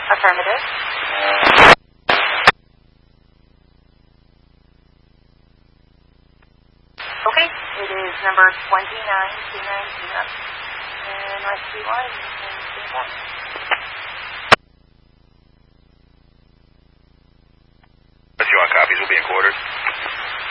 Affirmative. Okay, it is number 29292. And rescue line, and stand by.